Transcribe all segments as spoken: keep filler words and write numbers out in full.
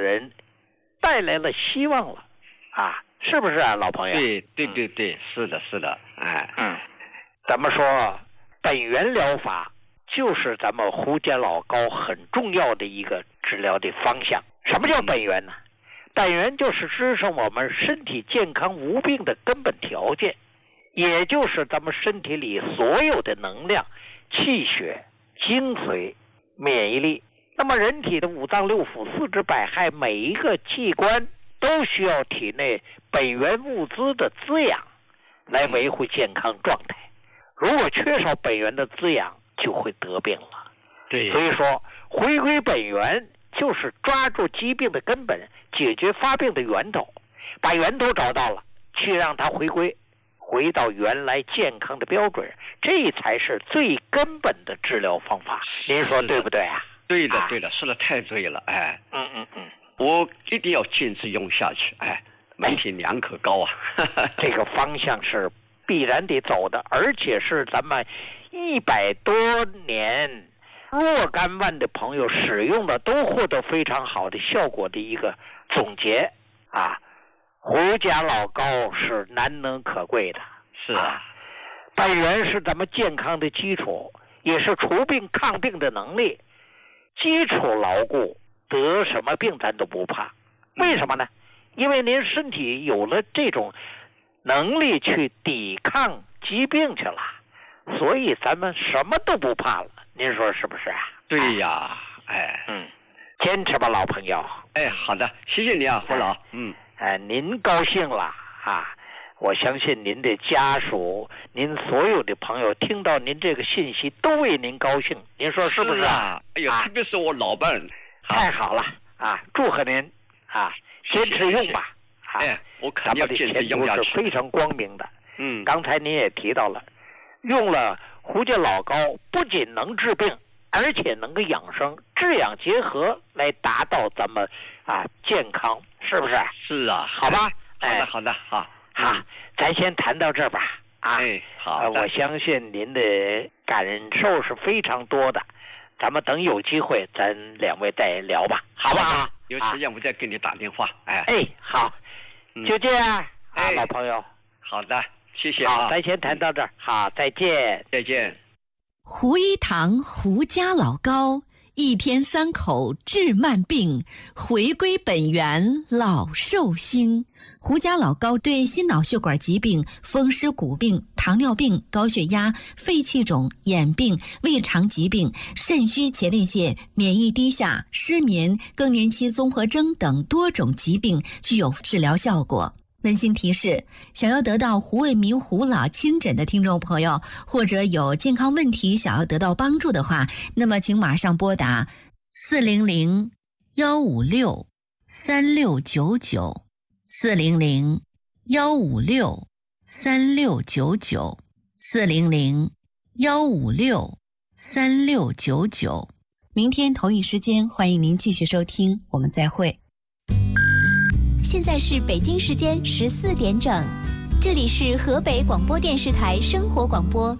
人带来了希望了啊，是不是啊，老朋友？ 对对对对，嗯、是的，是的，哎， 嗯，咱们说本源疗法就是咱们胡家老高很重要的一个治疗的方向。什么叫本源呢？嗯、本源就是支撑我们身体健康无病的根本条件，也就是咱们身体里所有的能量、气血、精髓、免疫力。那么人体的五脏六腑、四肢百骸，每一个器官都需要体内本源物资的滋养来维护健康状态。如果缺少本源的滋养，就会得病了。 对， 所以说回归本源就是抓住疾病的根本，解决发病的源头，把源头找到了，去让它回归回到原来健康的标准，这才是最根本的治疗方法。您说对不对啊？ 对的，对的，说的太对了，哎， 嗯嗯嗯， 我一定要坚持用下去，哎，门前两可高啊， 这个方向是必然得走的，而且是咱们一百多年若干万的朋友使用的都获得非常好的效果的一个总结啊。胡家老高是难能可贵的， 是啊， 本源是咱们健康的基础，也是除病抗病的能力。基础牢固，得什么病咱都不怕。为什么呢？因为您身体有了这种能力去抵抗疾病去了，所以咱们什么都不怕了。您说是不是啊？ 对呀，哎， 嗯，坚持吧，老朋友。 哎，好的，谢谢你啊，胡老。嗯， 哎，您高兴了啊！我相信您的家属，您所有的朋友听到您这个信息都为您高兴，您说是不是啊？哎呀，特别是我老伴儿， 太好了啊！祝贺您啊，坚持用吧。 哎，我肯定要坚持用下去。 咱们的前途是非常光明的。 嗯， 刚才您也提到了，用了胡家老高，不仅能治病，而且能够养生，治养结合来达到咱们啊健康，是不是？ 是啊， 好吧。 好的，好的，好。 好，咱先谈到这儿吧。啊， 哎，好、 呃，我相信您的感受是非常多的，咱们等有机会，咱两位再聊吧，好不好？ 有时间我再给你打电话。哎， 哎，好，嗯、就这样啊， 哎、 老朋友。 好的，谢谢、啊。 好，咱先谈到这儿。好，再见， 再见。 胡一堂胡家老高，一天三口治慢病，回归本源老寿星。胡家老高对心脑血管疾病、风湿骨病、糖尿病、高血压、肺气肿、眼病、胃肠疾病、肾虚前列腺、免疫低下、失眠、更年期综合征等多种疾病具有治疗效果。温馨提示：想要得到胡卫民胡老亲诊的听众朋友，或者有健康问题想要得到帮助的话，那么请马上拨打四零零幺五六三六九九。四零零幺五六三六九九，四零零幺五六三六九九。明天同一时间，欢迎您继续收听，我们再会。 现在是北京时间十四点整，这里是河北广播电视台生活广播。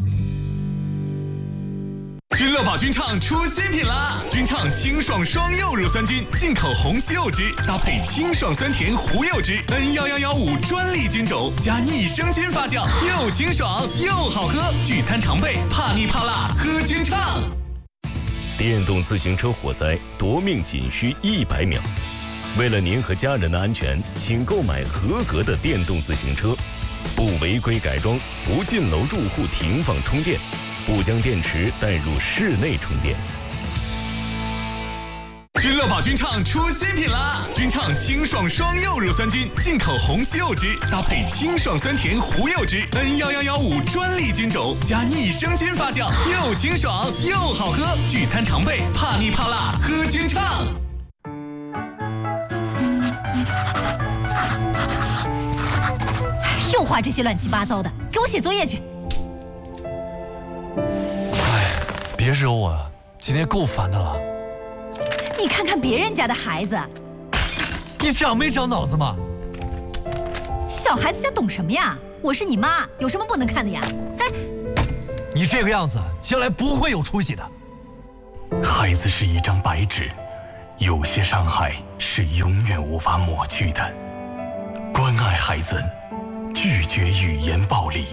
君乐宝君畅出新品啦！君畅清爽双柚乳酸菌，进口红西柚汁搭配清爽酸甜胡柚汁 N 一一一五专利菌种加益生菌发酵，又清爽又好喝，聚餐常备，怕腻怕辣喝君畅。 电动自行车火灾夺命仅需一百秒，为了您和家人的安全，请购买合格的电动自行车，不违规改装，不进楼住户停放充电，不将电池带入室内充电。 君乐宝君畅出新品啦！君畅清爽双柚乳酸菌，进口红西柚汁搭配清爽酸甜胡柚汁 N 一一一五专利菌种加益生菌发酵，又清爽又好喝，聚餐常备，怕腻怕辣喝君畅。 又画这些乱七八糟的，给我写作业去。 别惹我，今天够烦的了。 你看看别人家的孩子， 你长没长脑子吗？ 小孩子想懂什么呀？我是你妈，有什么不能看的呀？哎， 你这个样子，将来不会有出息的。 孩子是一张白纸， 有些伤害是永远无法抹去的。关爱孩子，拒绝语言暴力。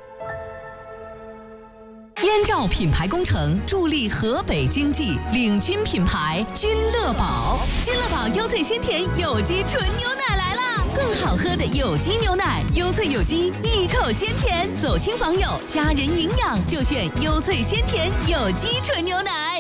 燕赵品牌工程助力河北经济，领军品牌君乐宝。君乐宝优萃鲜甜有机纯牛奶来啦！更好喝的有机牛奶，优萃有机，一口鲜甜，走亲访友，家人营养就选优萃鲜甜有机纯牛奶。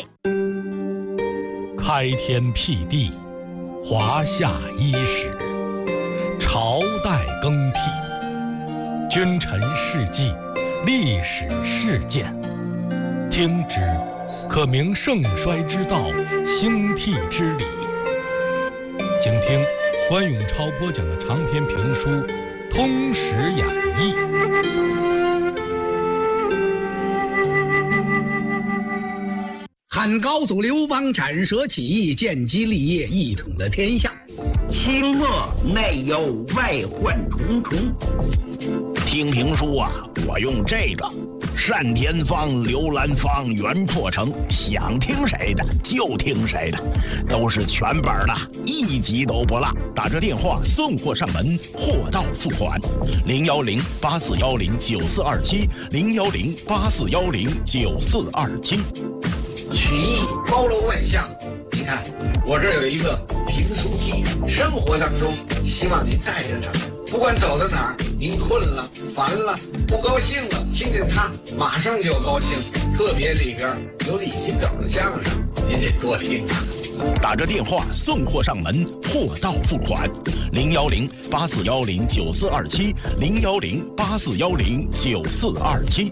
开天辟地，华夏伊始，朝代更替，君臣事迹，历史事件。听之，可明盛衰之道，兴替之理。请听关永超播讲的长篇评书《通史演义》。 汉高祖刘邦斩蛇起义，建基立业，一统了天下。 清末内忧外患重重。 听评书啊，我用这个单田芳、刘兰芳、袁阔成，想听谁的就听谁的，都是全本的，一集都不落。打这电话送货上门，货到付款。零幺零八四幺零九四二七，零幺零八四幺零九四二七。 曲艺包罗万象，你看我这有一个评书机，生活当中希望您带着它，不管走到哪儿，您困了、烦了、不高兴了，听见它马上就高兴。特别里边有李金斗的相声，您得多听啊。 打着电话送货上门，货到付款。零幺零八四幺零九四二七，零幺零八四幺零九四二七。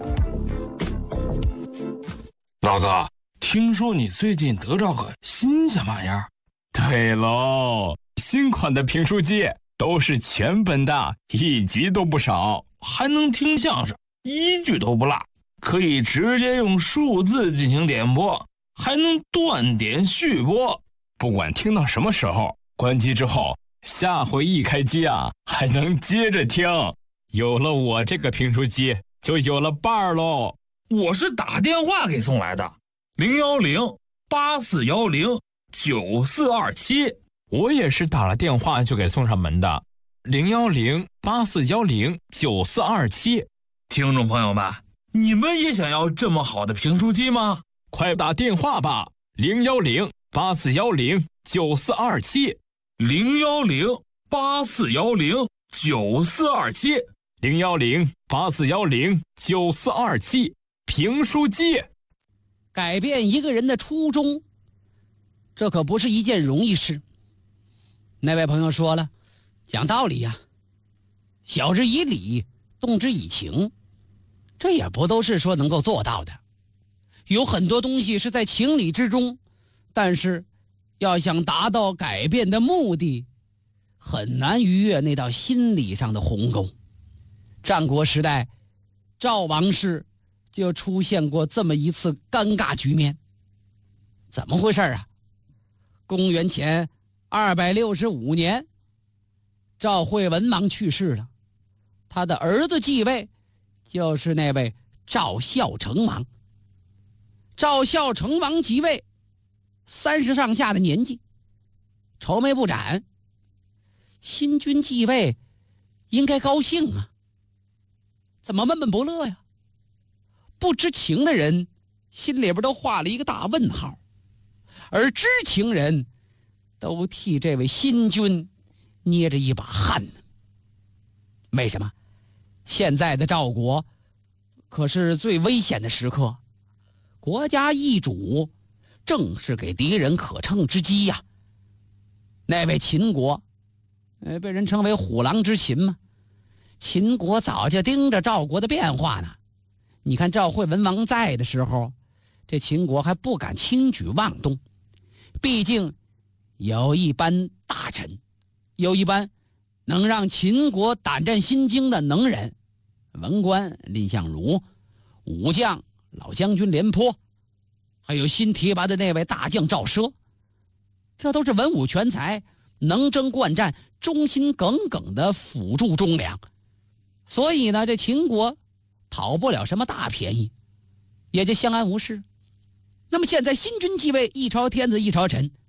老哥，听说你最近得着个新鲜玩意儿？ 对喽，新款的评书机都是全本的，一集都不少， 还能听相声，一句都不落，可以直接用数字进行点播，还能断点续播。 不管听到什么时候，关机之后，下回一开机啊，还能接着听。有了我这个评书机，就有了伴儿喽。 我是打电话给送来的，零幺零八四幺零九四二七。 我也是打了电话就给送上门的，零幺零八四幺零九四二七。 听众朋友们，你们也想要这么好的评书机吗？ 快打电话吧，零幺零八四幺零九四二七， 零幺零八四幺零九四二七， 零幺零八四幺零九四二七。评书机， 改变一个人的初衷，这可不是一件容易事。那位朋友说了，讲道理呀，晓之以理，动之以情，这也不都是说能够做到的。有很多东西是在情理之中，但是要想达到改变的目的，很难逾越那道心理上的鸿沟。战国时代，赵王室就出现过这么一次尴尬局面。怎么回事啊？公元前二百六十五年，赵惠文王去世了，他的儿子继位，就是那位赵孝成王。赵孝成王即位，三十上下的年纪，愁眉不展。新君继位，应该高兴啊，怎么闷闷不乐呀？不知情的人心里边都画了一个大问号，而知情人都替这位新君捏着一把汗呢。为什么？现在的赵国可是最危险的时刻，国家易主正是给敌人可乘之机呀。那位秦国，呃，被人称为虎狼之秦嘛，秦国早就盯着赵国的变化呢。你看赵惠文王在的时候，这秦国还不敢轻举妄动，毕竟有一班大臣，有一班能让秦国胆战心惊的能人，文官蔺相如，武将老将军廉颇，还有新提拔的那位大将赵奢，这都是文武全才，能征惯战，忠心耿耿的辅助忠良。所以呢，这秦国讨不了什么大便宜，也就相安无事。那么现在新君继位，一朝天子一朝臣，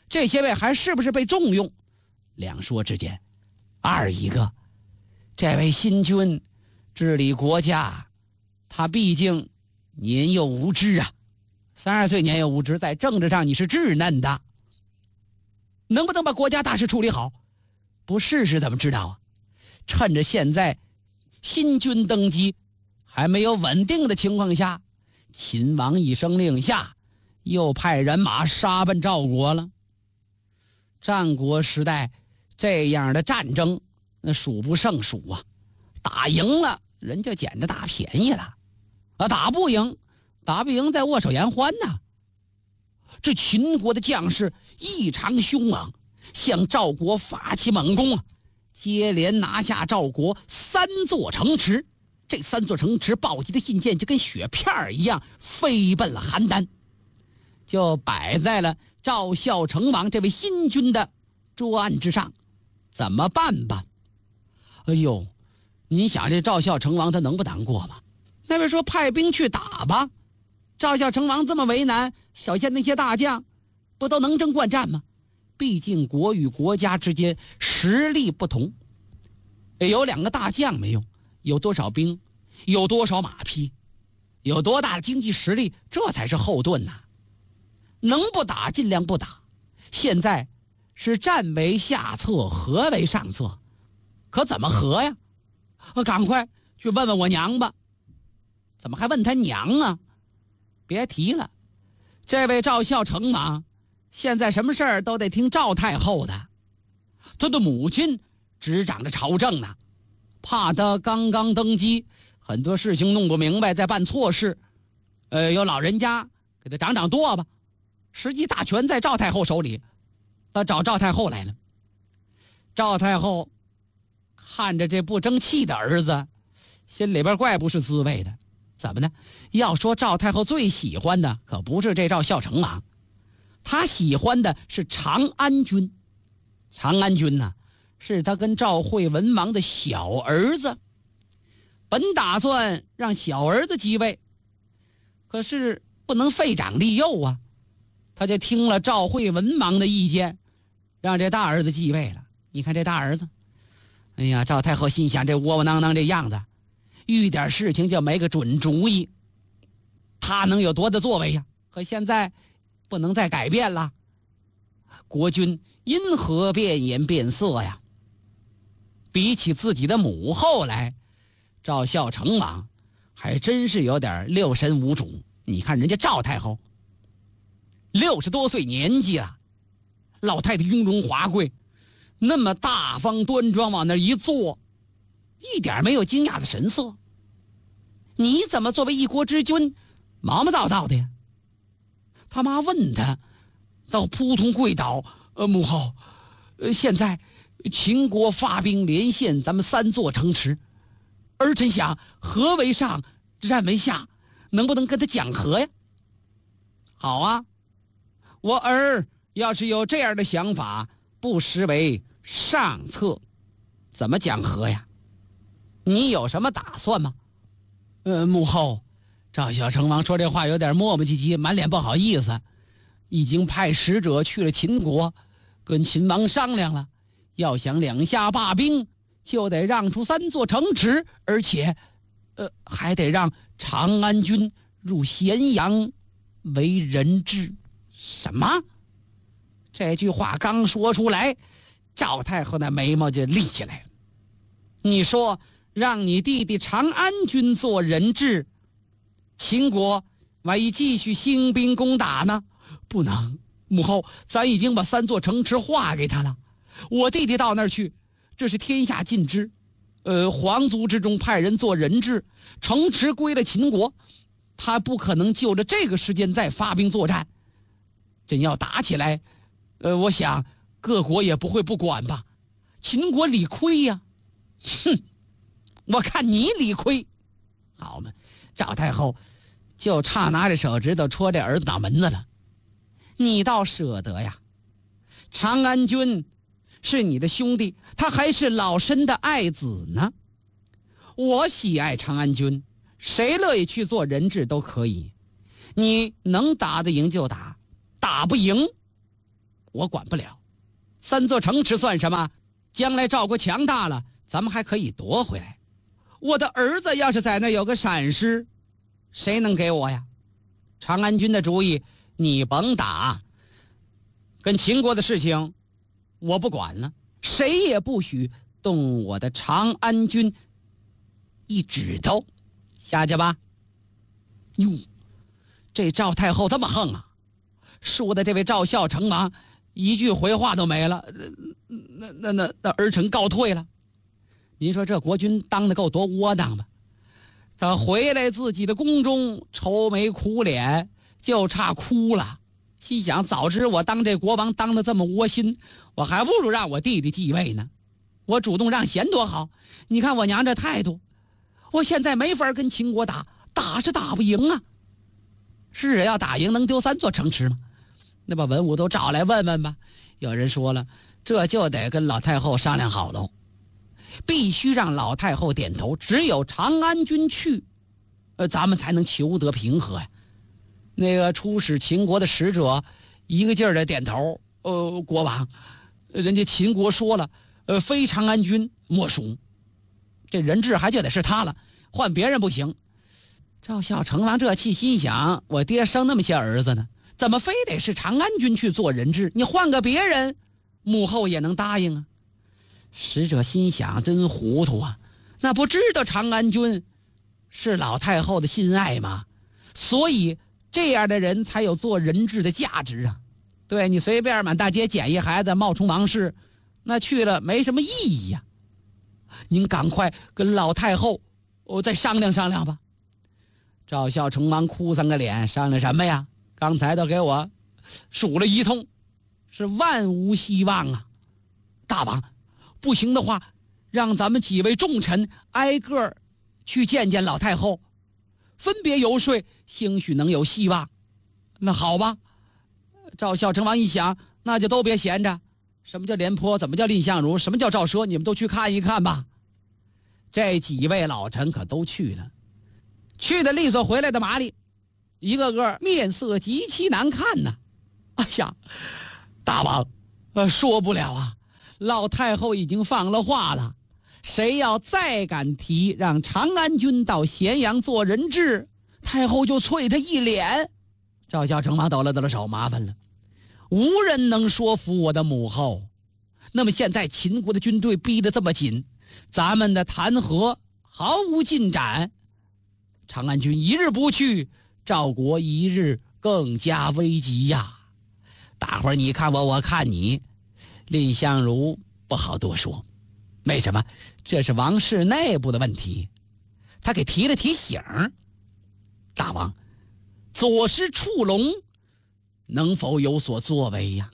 这些位还是不是被重用？两说之间。二一个，这位新君治理国家，他毕竟年幼无知啊，三十岁年幼无知，在政治上你是稚嫩的，能不能把国家大事处理好，不试试怎么知道啊？趁着现在新君登基还没有稳定的情况下，秦王一声令下，又派人马杀奔赵国了。战国时代这样的战争那数不胜数啊，打赢了人就捡着大便宜了，啊，打不赢打不赢再握手言欢呢。这秦国的将士异常凶猛，向赵国发起猛攻啊，接连拿下赵国三座城池。这三座城池暴击的信件就跟雪片一样飞奔了邯郸，就摆在了赵孝成王这位新君的桌案之上。怎么办吧？哎呦，你想这赵孝成王他能不难过吗？那边说派兵去打吧，赵孝成王这么为难，手下那些大将不都能征惯战吗？毕竟国与国家之间实力不同，有两个大将没用，有多少兵，有多少马匹，有多大的经济实力，这才是后盾呐、啊。能不打尽量不打。现在是战为下策，和为上策，可怎么和呀？赶快去问问我娘吧。怎么还问他娘啊？别提了，这位赵孝成王现在什么事儿都得听赵太后的，他的母亲执掌着朝政呢，怕他刚刚登基，很多事情弄不明白，再办错事，呃，有老人家给他掌掌舵吧。实际大权在赵太后手里，他找赵太后来了。赵太后看着这不争气的儿子，心里边怪不是滋味的。怎么呢？要说赵太后最喜欢的可不是这赵孝成王，她喜欢的是长安君。长安君呢，是他跟赵惠文王的小儿子，本打算让小儿子继位，可是不能废长立幼啊，他就听了赵惠文王的意见，让这大儿子继位了。你看这大儿子，哎呀，赵太后心想，这窝窝囊囊这样子，遇点事情就没个准主意，他能有多大作为呀？可现在不能再改变了，国君因何变颜变色呀？比起自己的母后来，赵孝成王还真是有点六神无主。你看人家赵太后六十多岁年纪了，老太太雍容华贵，那么大方端庄往那一坐，一点没有惊讶的神色。你怎么作为一国之君毛毛躁躁的呀？他妈问他，倒扑通跪倒，呃，母后，呃，现在秦国发兵连陷咱们三座城池，儿臣想和为上，战为下，能不能跟他讲和呀？好啊，我儿要是有这样的想法，不失为上策。怎么讲和呀？你有什么打算吗？呃，母后，赵孝成王说这话有点磨磨唧唧，满脸不好意思，已经派使者去了秦国，跟秦王商量了，要想两下罢兵，就得让出三座城池，而且呃，还得让长安君入咸阳为人质。什么？这句话刚说出来，赵太后那眉毛就立起来了。你说让你弟弟长安君做人质，秦国万一继续兴兵攻打呢？不能，母后，咱已经把三座城池划给他了，我弟弟到那儿去，这是天下尽知。呃，皇族之中派人做人质，城池归了秦国，他不可能就着这个时间再发兵作战。真要打起来，呃，我想各国也不会不管吧？秦国理亏呀！哼，我看你理亏。好嘛，赵太后就差拿着手指头戳这儿子脑门子了。你倒舍得呀！长安君是你的兄弟，他还是老身的爱子呢。我喜爱长安君，谁乐意去做人质都可以。你能打得赢就打，打不赢， 我管不了。三座城池算什么？将来赵国强大了，咱们还可以夺回来。我的儿子要是在那有个闪失，谁能给我呀？长安军的主意你甭打，跟秦国的事情我不管了，谁也不许动我的长安军一指头，下去吧。哟，这赵太后这么横啊，说的这位赵孝成王一句回话都没了，那那那那儿臣告退了。您说这国君当的够多窝囊吧？他回来自己的宫中愁眉苦脸，就差哭了，心想早知我当这国王当的这么窝心，我还不如让我弟弟继位呢，我主动让贤多好。你看我娘这态度，我现在没法跟秦国打，打是打不赢啊。是要打赢能丢三座城池吗？那把文武都找来问问吧。有人说了，这就得跟老太后商量好喽，必须让老太后点头，只有长安军去，呃，咱们才能求得平和呀。那个出使秦国的使者一个劲儿的点头，呃，国王，人家秦国说了，呃，非长安军莫属，这人质还就得是他了，换别人不行。赵孝成王这气，心想我爹生那么些儿子呢，怎么非得是长安军去做人质？你换个别人，母后也能答应啊。使者心想真糊涂啊，那不知道长安军是老太后的心爱吗？所以这样的人才有做人质的价值啊。对，你随便满大街捡一孩子冒充王氏，那去了没什么意义呀、啊。您赶快跟老太后我再商量商量吧。赵孝成王哭丧个脸，商量什么呀？刚才都给我数了一通，是万无希望啊。大王，不行的话，让咱们几位重臣挨个去见见老太后，分别游说，兴许能有希望。那好吧。赵孝成王一想，那就都别闲着。什么叫廉颇？怎么叫蔺相如？什么叫赵奢？你们都去看一看吧。这几位老臣可都去了，去的利索，回来的麻利，一个个面色极其难看呐。哎呀，大王，呃，说不了啊。老太后已经放了话了，谁要再敢提让长安军到咸阳做人质，太后就啐他一脸。赵孝成王抖了抖了手，麻烦了，无人能说服我的母后。那么现在秦国的军队逼得这么紧，咱们的谈和毫无进展，长安军一日不去，赵国一日更加危急呀。大伙儿你看我，我看你，蔺相如不好多说，为什么？这是王室内部的问题。他给提了提醒，大王，左师触龙能否有所作为呀？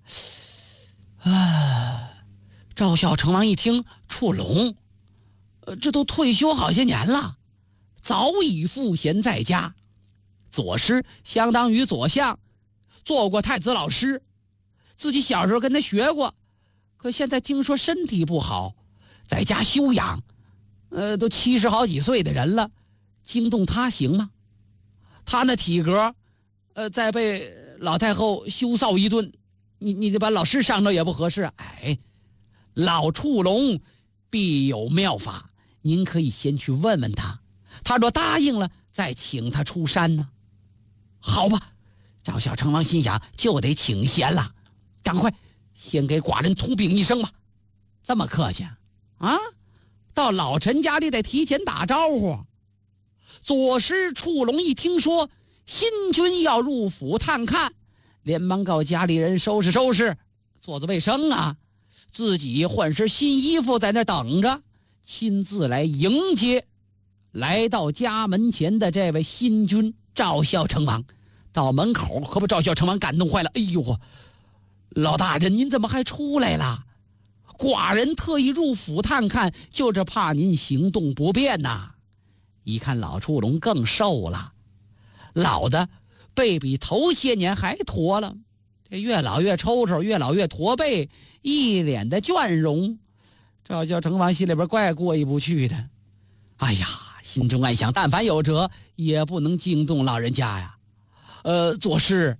啊，赵孝成王一听触龙，呃，这都退休好些年了，早已赋闲在家。左师相当于左相，做过太子老师，自己小时候跟他学过，可现在听说身体不好，在家休养，呃，都七十好几岁的人了，惊动他行吗？他那体格，呃，再被老太后羞臊一顿，你你就把老师伤着也不合适。哎，老触龙必有妙法，您可以先去问问他，他若答应了，再请他出山呢。好吧，赵孝成王心想，就得请贤了，赶快先给寡人通禀一声吧。这么客气啊？到老臣家里得提前打招呼。左师触龙一听说新军要入府探看，连忙告家里人收拾收拾，做做卫生啊，自己换身新衣服在那等着，亲自来迎接来到家门前的这位新君赵孝成王。到门口可把赵孝成王感动坏了。哎呦，老大人您怎么还出来了？寡人特意入府探看，就是怕您行动不便呐。一看老触龙更瘦了，老的背比头些年还驼了，这越老越抽抽，越老越驼背，一脸的倦容。赵孝成王心里边怪过意不去的。哎呀，心中暗想，但凡有辙也不能惊动老人家呀。呃，左师，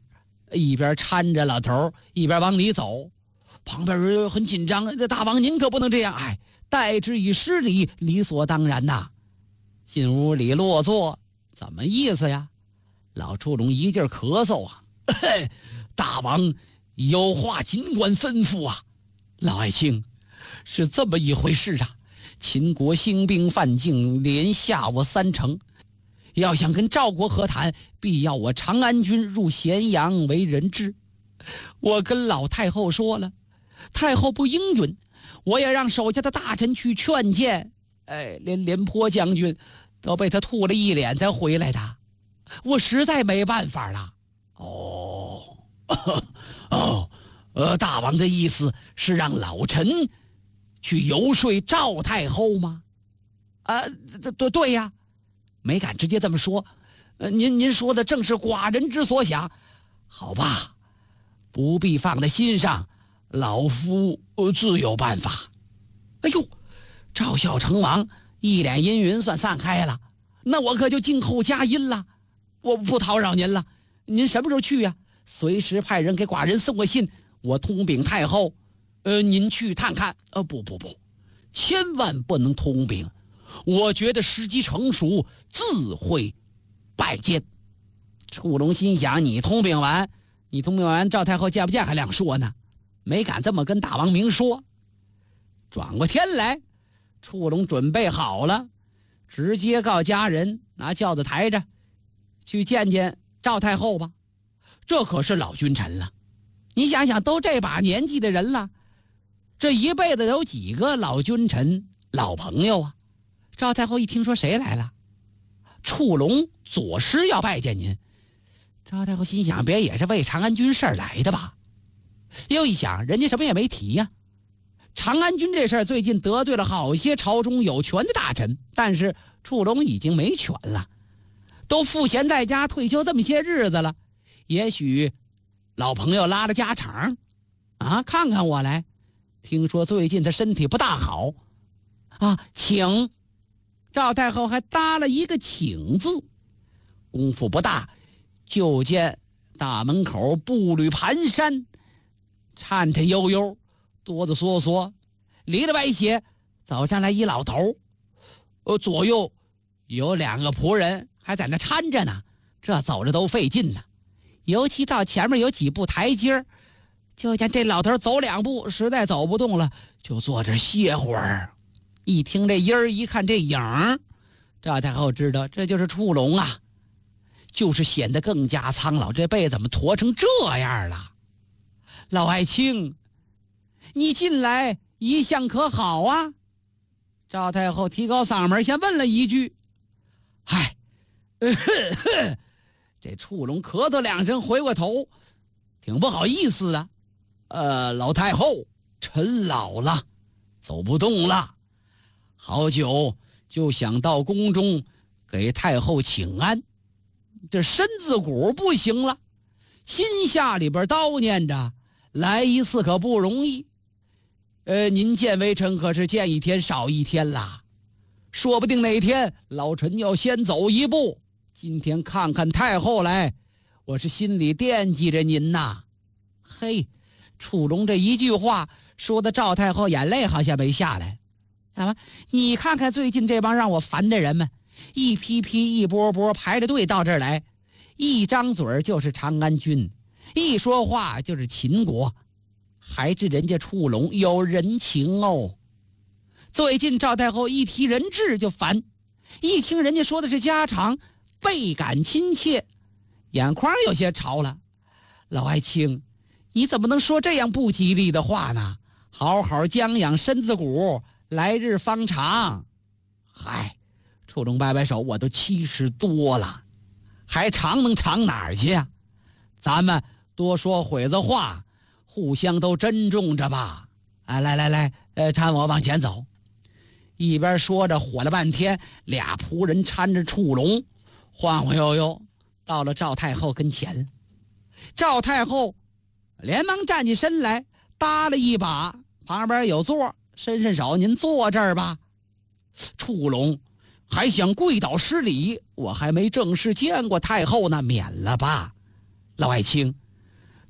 一边搀着老头一边往里走。旁边人很紧张，这大王您可不能这样，哎，待之以失礼，理所当然呐。进屋里落座，怎么意思呀？老触龙一劲儿咳嗽啊，大王有话尽管吩咐啊。老爱卿，是这么一回事啊。秦国兴兵犯境，连下我三城，要想跟赵国和谈，必要我长安军入咸阳为人质。我跟老太后说了，太后不应允，我也让手下的大臣去劝谏，哎，连廉颇将军都被他吐了一脸才回来的，我实在没办法了。哦，哦，呃，大王的意思是让老臣去游说赵太后吗？啊，对对呀，没敢直接这么说。呃，您您说的正是寡人之所想。好吧，不必放在心上，老夫自有办法。哎呦，赵孝成王一脸阴云算散开了，那我可就静候佳音了。我不叨扰您了，您什么时候去呀？随时派人给寡人送个信，我通禀太后，呃，您去探看。呃，不不不，千万不能通禀，我觉得时机成熟，自会拜见。触龙心想，你通禀完，你通禀完，赵太后见不见还两说呢，没敢这么跟大王明说。转过天来，触龙准备好了，直接告家人拿轿子抬着去见见赵太后吧。这可是老君臣了，你想想，都这把年纪的人了，这一辈子有几个老君臣老朋友啊？赵太后一听说谁来了，触龙左师要拜见您。赵太后心想，别也是为长安军事儿来的吧？又一想，人家什么也没提呀、啊。长安军这事儿最近得罪了好些朝中有权的大臣，但是触龙已经没权了，都赋闲在家退休这么些日子了，也许老朋友拉着家常啊，看看我来。听说最近他身体不大好啊，请。赵太后还搭了一个请字，功夫不大，就见大门口步履蹒跚，颤颤悠悠，哆哆嗦嗦，离了歪斜走上来一老头，呃，左右有两个仆人还在那搀着呢，这走着都费劲呢。尤其到前面有几步台阶，就见这老头走两步实在走不动了，就坐这歇会儿。一听这音儿，一看这影儿，赵太后知道这就是触龙啊，就是显得更加苍老，这辈子怎么驼成这样了？老爱卿，你进来一向可好啊？赵太后提高嗓门先问了一句。嗨，呃呵呵，这触龙咳嗽两声，回过头，挺不好意思的。呃，老太后，臣老了，走不动了，好久就想到宫中给太后请安，这身子骨不行了，心下里边叨念着，来一次可不容易。呃，您见微臣可是见一天少一天啦，说不定哪天老臣要先走一步。今天看看太后来，我是心里惦记着您呐。嘿，触龙这一句话说的赵太后眼泪好像没下来。怎么？你看看最近这帮让我烦的人们，一批批一波波排着队到这儿来，一张嘴就是长安军，一说话就是秦国，还是人家触龙有人情哦。最近赵太后一提人质就烦，一听人家说的是家常，倍感亲切，眼眶有些潮了。老爱卿，你怎么能说这样不吉利的话呢？好好将养身子骨，来日方长。嗨，触龙摆摆手，我都七十多了，还长能长哪儿去呀？咱们多说会子话，互相都珍重着吧。啊，来来来，呃，搀我往前走。一边说着，火了半天，俩仆人搀着触龙，晃晃悠悠到了赵太后跟前。赵太后连忙站起身来，搭了一把，旁边有座，伸伸手，您坐这儿吧。触龙还想跪倒施礼，我还没正式见过太后呢，免了吧。老爱卿，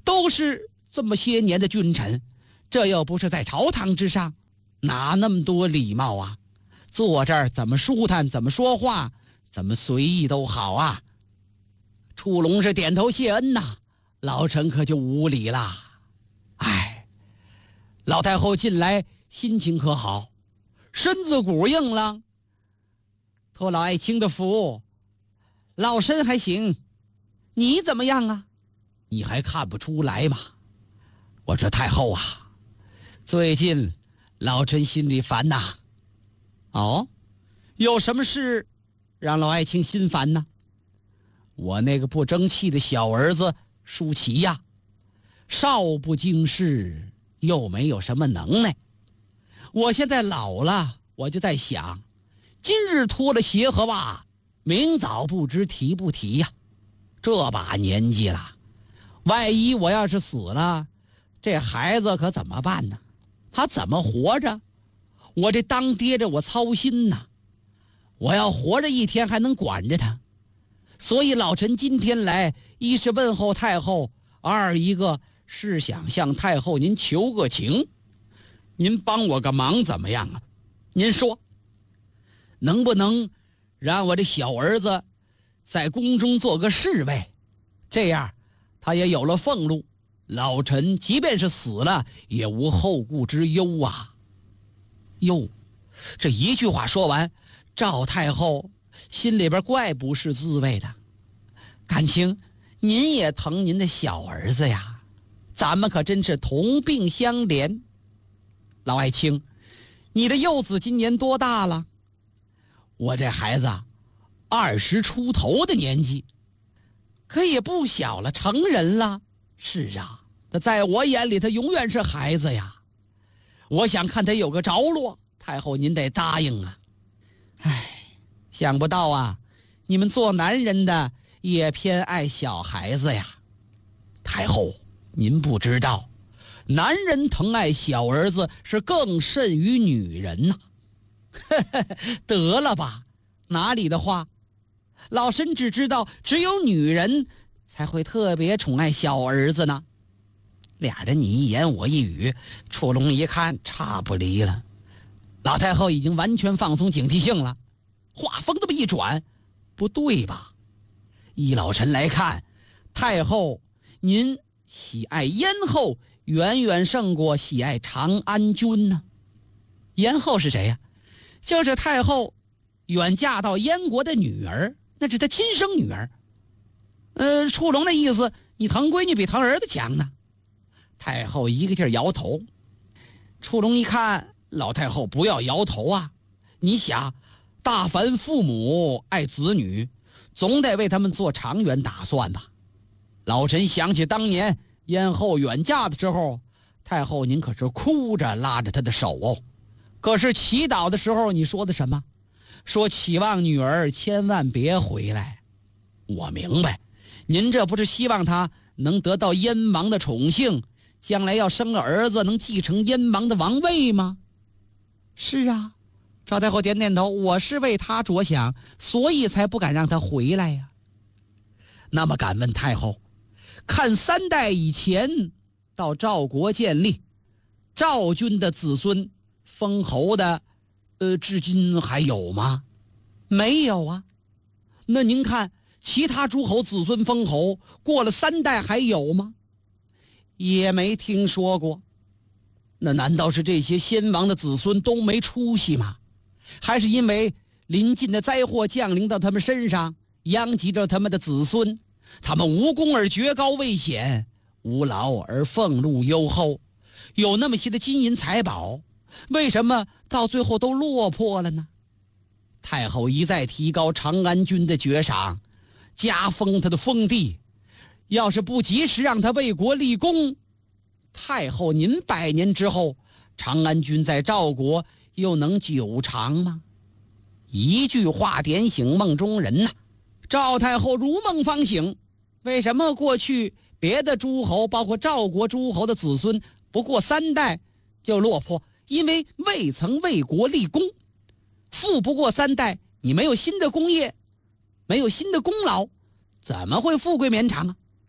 都是这么些年的君臣，这又不是在朝堂之上，哪那么多礼貌啊？坐这儿怎么舒坦怎么说话，怎么随意都好啊。楚龙是点头谢恩呐、啊，老臣可就无礼了。哎，老太后近来心情可好？身子骨硬了？托老爱卿的福，老身还行。你怎么样啊？你还看不出来吗？我说太后啊，最近老臣心里烦呐。哦，有什么事让老爱卿心烦呢？我那个不争气的小儿子舒淇呀，少不经事，又没有什么能耐。我现在老了，我就在想，今日脱了鞋和袜，明早不知提不提呀。这把年纪了，万一我要是死了，这孩子可怎么办呢？他怎么活着？我这当爹着我操心呐。我要活着一天还能管着他，所以老臣今天来，一是问候太后，二一个是想向太后您求个情。您帮我个忙怎么样啊？您说能不能让我这小儿子在宫中做个侍卫，这样他也有了俸禄，老臣即便是死了也无后顾之忧啊。哟，这一句话说完，赵太后心里边怪不是滋味的。感情您也疼您的小儿子呀，咱们可真是同病相怜。老爱卿，你的幼子今年多大了？我这孩子二十出头的年纪，可也不小了，成人了。是啊，那在我眼里他永远是孩子呀。我想看他有个着落，太后您得答应啊。唉，想不到啊，你们做男人的也偏爱小孩子呀。太后您不知道，男人疼爱小儿子是更甚于女人呐、啊。得了吧，哪里的话，老身只知道只有女人才会特别宠爱小儿子呢。俩人你一言我一语，楚龙一看差不离了。老太后已经完全放松警惕性了，话锋这么一转，不对吧？依老臣来看，太后您喜爱燕后远远胜过喜爱长安君呢。燕后是谁呀？就是太后远嫁到燕国的女儿，那是她亲生女儿。呃，楚龙的意思，你疼闺女比疼儿子强呢。太后一个劲儿摇头。楚龙一看，老太后不要摇头啊！你想，大凡父母爱子女，总得为他们做长远打算吧。老臣想起当年燕后远嫁的时候，太后您可是哭着拉着她的手哦。可是祈祷的时候你说的什么？说期望女儿千万别回来。我明白，您这不是希望她能得到燕王的宠幸，将来要生了儿子能继承燕王的王位吗？是啊，赵太后点点头，我是为他着想，所以才不敢让他回来呀。那么敢问太后，看三代以前到赵国建立，赵军的子孙封侯的，呃，至今还有吗？没有啊。那您看其他诸侯子孙封侯，过了三代还有吗？也没听说过。那难道是这些先王的子孙都没出息吗？还是因为临近的灾祸降临到他们身上，殃及着他们的子孙，他们无功而爵高位显，无劳而俸禄优厚，有那么些的金银财宝，为什么到最后都落魄了呢？太后一再提高长安君的爵赏，加封他的封地，要是不及时让他为国立功，太后您百年之后，长安君在赵国又能久长吗？一句话点醒梦中人呐、啊！赵太后如梦方醒，为什么过去别的诸侯，包括赵国诸侯的子孙，不过三代就落魄？因为未曾为国立功，富不过三代，你没有新的功业，没有新的功劳，怎么会富贵绵长啊？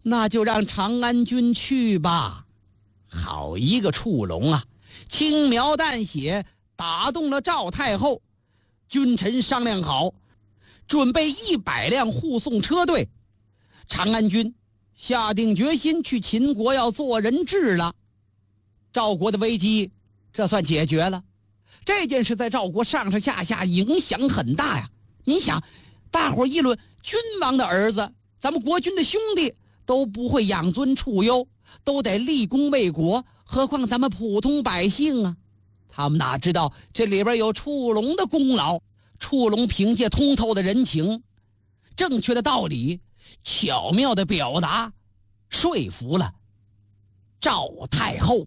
那就让长安军去吧。好一个触龙啊，轻描淡写打动了赵太后。君臣商量好，准备一百辆护送车队，长安军下定决心去秦国要做人质了。赵国的危机这算解决了。这件事在赵国上上下下影响很大呀。你想，大伙议论君王的儿子，咱们国君的兄弟都不会养尊处优，都得立功为国，何况咱们普通百姓啊？他们哪知道这里边有触龙的功劳？触龙凭借通透的人情、正确的道理、巧妙的表达，说服了赵太后。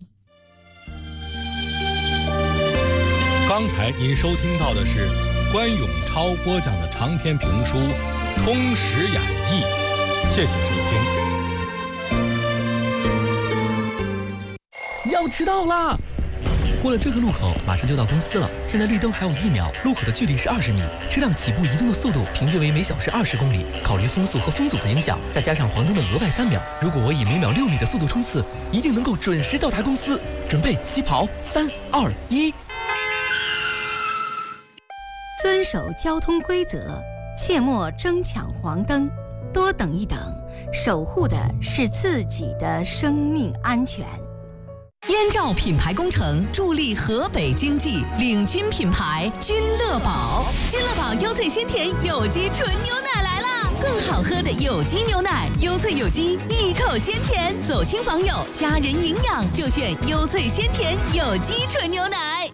刚才您收听到的是关永超播讲的长篇评书《通史演义》，谢谢收听。要迟到啦！过了这个路口，马上就到公司了。现在绿灯还有一秒，路口的距离是二十米。车辆起步移动的速度平均为每小时二十公里。考虑风速和风阻的影响，再加上黄灯的额外三秒，如果我以每秒六米的速度冲刺，一定能够准时到达公司。准备起跑，三二一。 遵守交通规则，切莫争抢黄灯，多等一等，守护的是自己的生命安全。 燕赵品牌工程助力河北经济，领军品牌君乐宝。君乐宝优萃鲜甜有机纯牛奶来啦！更好喝的有机牛奶，优萃有机，一口鲜甜，走亲访友，家人营养就选优萃鲜甜有机纯牛奶。